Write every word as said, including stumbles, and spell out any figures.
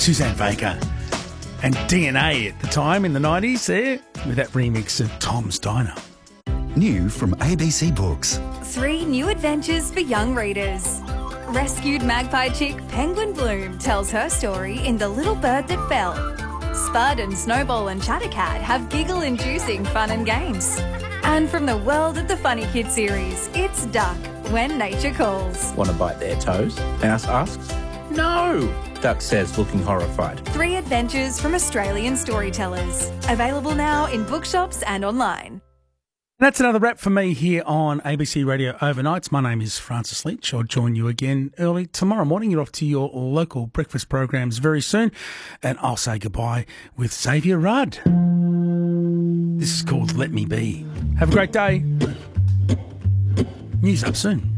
Suzanne Vega and D N A at the time in the nineties there with that remix of Tom's Diner. New from A B C Books. Three new adventures for young readers. Rescued magpie chick Penguin Bloom tells her story in The Little Bird That Fell. Spud and Snowball and Chattercat have giggle-inducing fun and games. And from the world of the Funny Kid series, it's Duck, When Nature Calls. Want to bite their toes? Mouse asks. No, Duck says, looking horrified. Three adventures from Australian storytellers. Available now in bookshops and online. That's another wrap for me here on A B C Radio Overnights. My name is Francis Leach. I'll join you again early tomorrow morning. You're off to your local breakfast programs very soon. And I'll say goodbye with Xavier Rudd. This is called Let Me Be. Have a great day. News up soon.